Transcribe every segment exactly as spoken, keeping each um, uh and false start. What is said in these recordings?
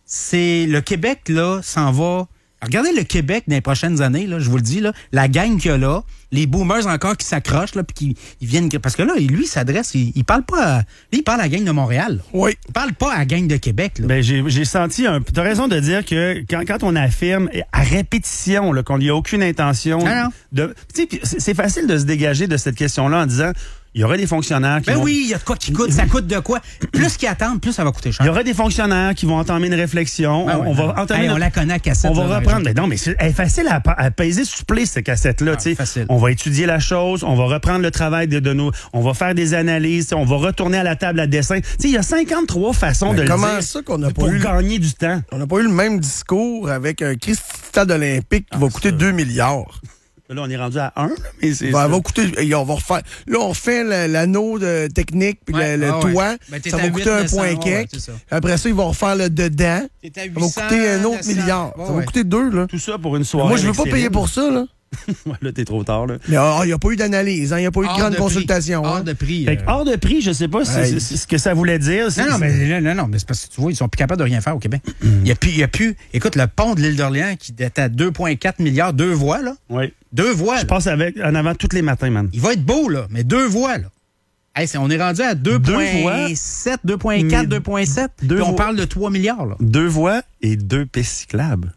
c'est le Québec, là, s'en va... Regardez le Québec dans les prochaines années, là, je vous le dis, là, la gang qu'il y a là, les boomers encore qui s'accrochent, là, puis qui ils viennent... Parce que là, lui, il s'adresse, il, il parle pas à... Lui, il parle à la gang de Montréal. Oui. Il parle pas à la gang de Québec, là. Ben, j'ai, j'ai senti un... T'as raison de dire que quand, quand on affirme à répétition là, qu'on n'y a aucune intention Ah non. de... Tu sais, c'est, c'est facile de se dégager de cette question-là en disant... Il y aurait des fonctionnaires qui Ben vont... oui, il y a de quoi qui coûte, ça coûte de quoi. Plus qu'ils attendent, plus ça va coûter cher. Il y aura des fonctionnaires qui vont entamer une réflexion. Ben on, ouais, on va ben, entamer... hey, on notre- la connaît à cassette. On va là, reprendre. dans la Mais non, mais c'est elle est facile à, à peser supplé, cette cassette-là. Ah, tu sais. facile. On va étudier la chose, on va reprendre le travail de, de nos... On va faire des analyses, tu sais, on va retourner à la table à dessin. Tu sais, il y a cinquantre-trois façons Mais de le comment dire ça qu'on n'a pas pour eu... gagner du temps. On n'a pas eu le même discours avec un Christ stade olympique qui Ah, va coûter ça. deux milliards. Là, on est rendu à un, là, mais c'est... Ben, ça. elle va coûter, et on va refaire. Là, on refait le- l'anneau de technique puis Ouais, le, le ah ouais. toit. Ben, t'es ça à va huit, coûter un neuf cents, point ouais, quelque. c'est ça. Après ça, ils vont refaire le dedans. T'es à Ça va huit cents, coûter un autre neuf cents. milliard. Ouais, ça va ouais. coûter deux, là. Tout ça pour une soirée. Moi, je veux avec pas payer Céline. pour ça, là. Ouais, là, t'es trop tard, là. Mais il n'y a pas eu d'analyse, il n'y a pas eu de Hors grande de prix. consultation. Hors hein. de prix. Fait que euh. hors de prix, je sais pas si Hey. c'est, c'est ce que ça voulait dire. C'est- Non, non, mais, non, non, non, mais c'est parce que tu vois, ils sont plus capables de rien faire au Québec. Il n'y a plus, il y a plus. Écoute, le pont de l'île d'Orléans qui est à deux virgule quatre milliards, deux voies, là. Oui. Deux voies. Je là. passe avec en avant tous les matins, man. Il va être beau, là, mais deux voies, là. Hey, c'est- on est rendu à deux virgule sept, deux virgule quatre, Mais deux virgule sept. deux Puis on voies. parle de trois milliards, là. Deux voies et deux pistes cyclables.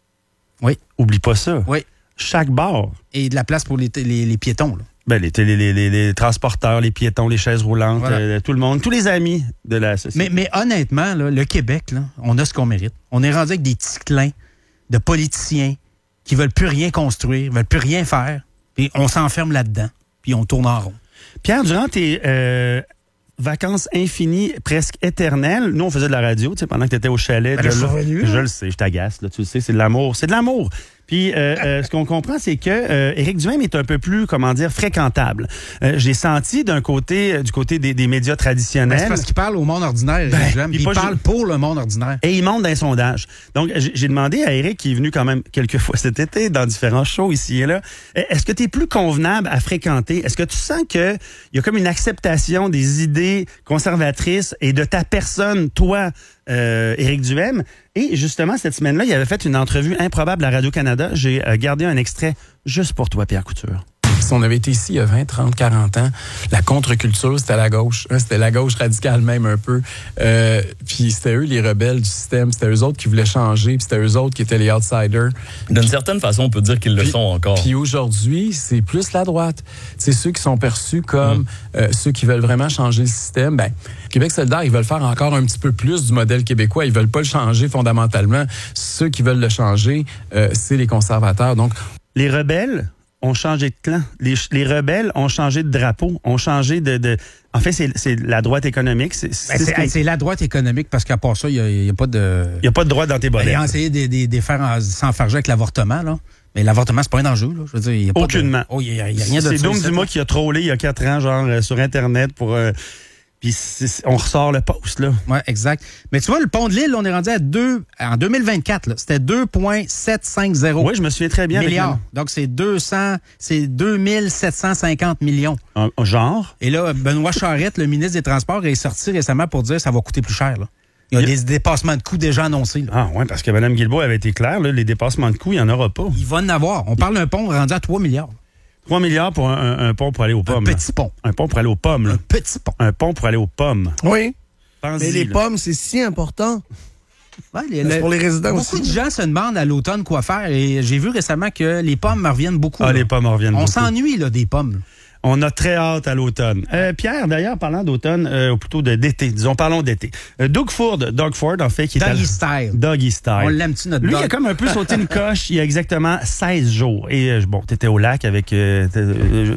Oui. Oublie pas ça. Oui. Chaque bord. Et de la place pour les, les, les piétons, là. Ben, les, les, les, les, les transporteurs, les piétons, les chaises roulantes, Voilà. euh, tout le monde, tous les amis de la société. Mais, mais honnêtement, là, le Québec, là, on a ce qu'on mérite. On est rendu avec des petits clins de politiciens qui veulent plus rien construire, veulent plus rien faire. Puis on s'enferme là-dedans, puis on tourne en rond. Pierre, durant tes euh, vacances infinies, presque éternelles, nous, on faisait de la radio, tu sais, pendant que tu étais au chalet. Ben de là, je suis là. revenu, Je là. le sais, je t'agace, là, tu le sais, c'est de l'amour. C'est de l'amour. Puis, euh, euh, ce qu'on comprend, c'est que euh, Éric Duhaime est un peu plus, comment dire, fréquentable. Euh, j'ai senti d'un côté, euh, du côté des, des médias Ben, traditionnels. c'est parce qu'il parle au monde ordinaire, Ben, j'aime. puis Il pas parle ju- pour le monde ordinaire. Et il monte dans les sondages. Donc, j'ai j'ai demandé à Éric, qui est venu quand même quelques fois cet été dans différents shows ici et là, est-ce que tu es plus convenable à fréquenter? Est-ce que tu sens que il y a comme une acceptation des idées conservatrices et de ta personne, toi, euh, Éric Duhaime? Et justement, cette semaine-là, il avait fait une entrevue improbable à Radio-Canada. J'ai euh, gardé un extrait juste pour toi, Pierre Couture. Si on avait été ici il y a vingt, trente, quarante ans, la contre-culture, c'était la gauche. Hein, c'était la gauche radicale même un peu. Euh, puis c'était eux les rebelles du système. C'était eux autres qui voulaient changer. Puis c'était eux autres qui étaient les outsiders. D'une certaine façon, on peut dire qu'ils le Puis- sont encore. Puis aujourd'hui, c'est plus la droite. C'est ceux qui sont perçus comme Mm. euh, ceux qui veulent vraiment changer le système. Ben, Québec solidaire, ils veulent faire encore un petit peu plus du modèle québécois. Ils veulent pas le changer fondamentalement. Ceux qui veulent le changer, euh, c'est les conservateurs. Donc, Les rebelles ont changé de clan. Les, les rebelles ont changé de drapeau, ont changé de... de... En fait, c'est c'est la droite économique. C'est Ben, c'est c'est ce que- hey, c'est la droite économique parce qu'à part ça, il n'y a, a pas de. Il n'y a pas de droite dans tes Ben, bolettes. ils ont essayé de, de, de faire en- s'enfarger avec l'avortement, là. Mais l'avortement, c'est pas un enjeu, là. Je veux dire, il y a pas Aucunement. De... Oh, il n'y a, il y a rien de C'est ça Doom ici, Dumas là. qui a trollé il y a quatre ans, genre, euh, sur Internet pour... euh, Puis c'est- c'est- on ressort le post, là. Oui, exact. Mais tu vois, le pont de l'île, on est rendu à deux, en deux mille vingt-quatre, là, c'était deux virgule sept cinq zéro Oui, je me souviens très bien. avec milliards. Donc, c'est deux cents, c'est deux mille sept cent cinquante millions. un- un genre. Et là, Benoît Charette, le ministre des Transports, est sorti récemment pour dire que ça va coûter plus cher, là. Il y a Il y a- des dépassements de coûts déjà annoncés, là. Ah, ouais, parce que Mme Guilbeault avait été claire, là, les dépassements de coûts, il n'y en aura pas. Il va en avoir. On parle d'un pont rendu à trois milliards. trois milliards pour un, un- un pont pour aller aux Un pommes. là. petit pont. Un pont pour aller aux pommes, là. Un petit pont. Un pont pour aller aux pommes. Oui. Pense-y, Mais les là. pommes, c'est si important. Ouais, les- C'est le- pour les résidents beaucoup aussi. de gens se demandent à l'automne quoi faire. Et j'ai vu récemment que les pommes me reviennent beaucoup. Ah, là. les pommes reviennent On beaucoup. s'ennuie, là, des pommes. On a très hâte à l'automne. Euh, Pierre, d'ailleurs, parlant d'automne, euh, ou plutôt de d'été, disons, parlons d'été. Euh, Doug Ford, Doug Ford, en fait, qui est... Doggy à- style. Doggy style. On l'aime-tu, notre Lui, dog? il a comme un peu sauté une coche il y a exactement seize jours. Et euh, bon, t'étais au lac avec euh, ta, euh,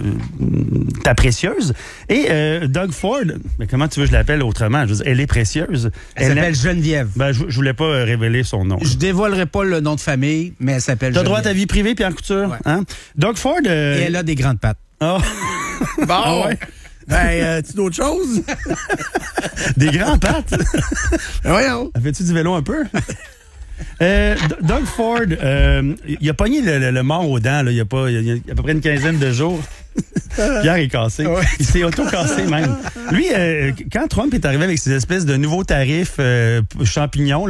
ta précieuse. Et euh, Doug Ford, mais comment tu veux que je l'appelle autrement? Je veux dire, elle est précieuse. Elle s'appelle Geneviève. Ben, je, je voulais pas euh, révéler son nom. Je dévoilerai pas le nom de famille, mais elle s'appelle T'as Geneviève. droit à ta vie privée, Pierre Couture? Ouais. Hein? Doug Ford... euh, Et elle a des grandes pattes. ah, Bon. Ah ouais? Ben, euh, tu d'autres choses? des grands pattes. Ben voyons. Fais-tu du vélo un peu? Euh, D- Doug Ford, euh, il a pogné le, le, le mort aux dents, là, il y a pas, il y a à peu près une quinzaine de jours. Pierre est cassé. Ouais. Il s'est auto-cassé même. Lui, euh, quand Trump est arrivé avec ses espèces de nouveaux tarifs euh, champignons,